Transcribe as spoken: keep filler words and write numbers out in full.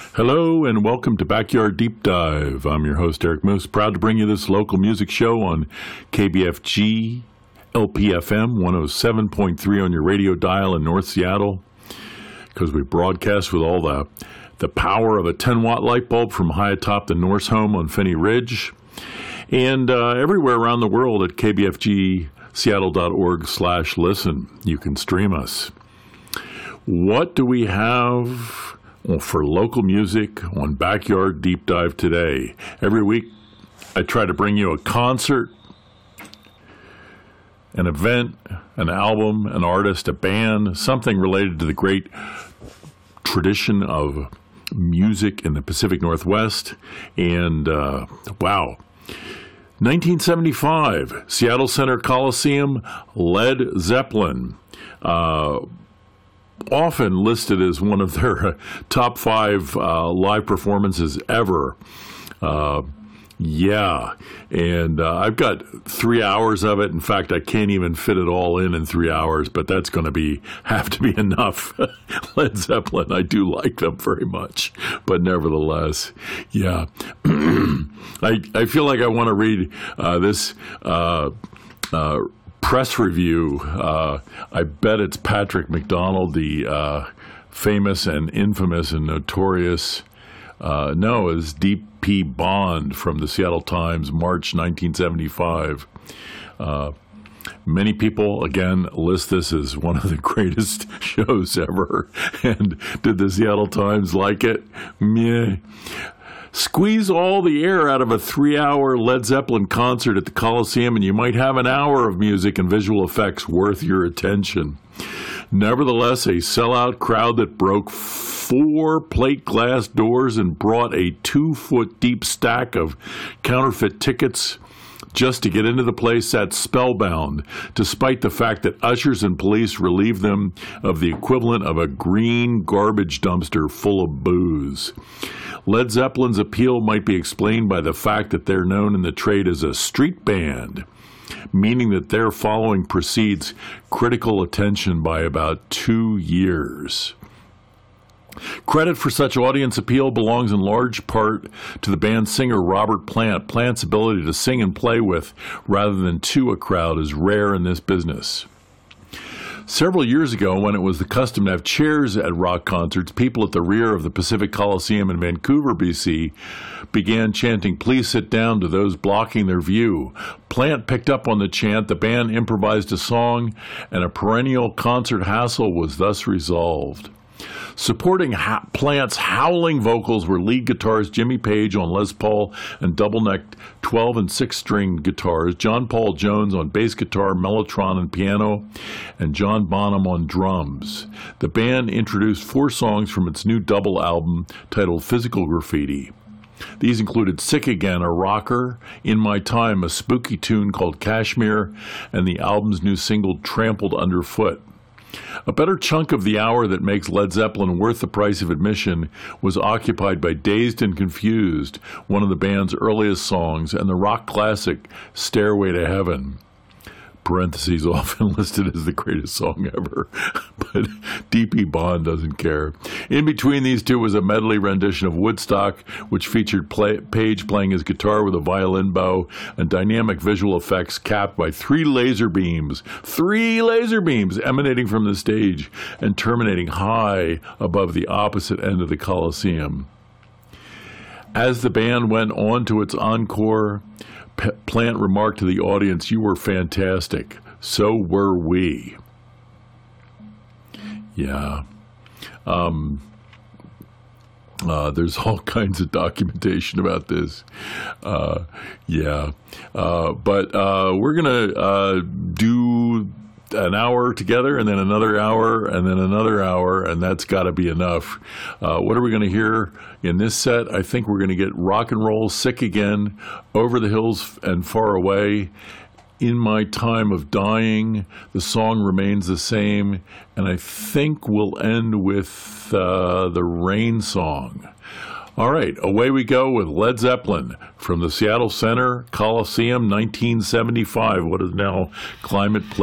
Hello and welcome to Backyard Deep Dive. I'm your host, Eric Moose, proud to bring you this local music show on K B F G L P F M one oh seven point three on your radio dial in North Seattle, because we broadcast with all the, the power of a ten watt light bulb from high atop the Norse home on Finney Ridge, and uh, everywhere around the world at k b f g seattle dot org slash listen. You can stream us. What do we have for local music on Backyard Deep Dive today? Every week I try to bring you a concert, an event, an album, an artist, a band, something related to the great tradition of music in the Pacific Northwest. And uh, wow, nineteen seventy-five, Seattle Center Coliseum, Led Zeppelin. Uh, often listed as one of their uh, top five uh, live performances ever. Uh, yeah, and uh, I've got three hours of it. In fact, I can't even fit it all in in three hours, but that's going to be have to be enough. Led Zeppelin, I do like them very much, but nevertheless, yeah. I, I feel like I want to read uh, this uh, uh press review. Uh, I bet it's Patrick McDonald, the uh, famous and infamous and notorious, uh, no, is D P Bond from the Seattle Times, March nineteen seventy-five. Uh, many people, again, list this as one of the greatest shows ever. And did the Seattle Times like it? Meh. Squeeze all the air out of a three-hour Led Zeppelin concert at the Coliseum, and you might have an hour of music and visual effects worth your attention. Nevertheless, a sellout crowd that broke four plate glass doors and brought a two-foot deep stack of counterfeit tickets just to get into the place sat spellbound, despite the fact that ushers and police relieved them of the equivalent of a green garbage dumpster full of booze. Led Zeppelin's appeal might be explained by the fact that they're known in the trade as a street band, meaning that their following precedes critical attention by about two years. Credit for such audience appeal belongs in large part to the band's singer Robert Plant. Plant's ability to sing and play with rather than to a crowd is rare in this business. Several years ago, when it was the custom to have chairs at rock concerts, people at the rear of the Pacific Coliseum in Vancouver, B C, began chanting, "Please sit down," to those blocking their view. Plant picked up on the chant, the band improvised a song, and a perennial concert hassle was thus resolved. Supporting ha- Plant's howling vocals were lead guitarist Jimmy Page on Les Paul and double-necked twelve and six-string guitars, John Paul Jones on bass guitar, mellotron, and piano, and John Bonham on drums. The band introduced four songs from its new double album titled Physical Graffiti. These included Sick Again, a rocker, In My Time, a spooky tune called Kashmir, and the album's new single Trampled Underfoot. A better chunk of the hour that makes Led Zeppelin worth the price of admission was occupied by Dazed and Confused, one of the band's earliest songs, and the rock classic Stairway to Heaven, parentheses often listed as the greatest song ever, but D P Bond doesn't care. In between these two was a medley rendition of Woodstock, which featured play, Page playing his guitar with a violin bow and dynamic visual effects capped by three laser beams, three laser beams emanating from the stage and terminating high above the opposite end of the Coliseum. As the band went on to its encore, Plant remarked to the audience, "You were fantastic. So were we." Yeah. Um, uh, there's all kinds of documentation about this. Uh, yeah. Uh, but uh, we're going to uh, do an hour together and then another hour and then another hour, and that's got to be enough. Uh, what are we going to hear in this set? I think we're going to get rock and roll, Sick Again, Over the Hills and Far Away, In My Time of Dying. The song remains the same, and I think we'll end with uh, the Rain Song. All right, away we go with Led Zeppelin from the Seattle Center Coliseum, nineteen seventy-five. What is now Climate Pledge.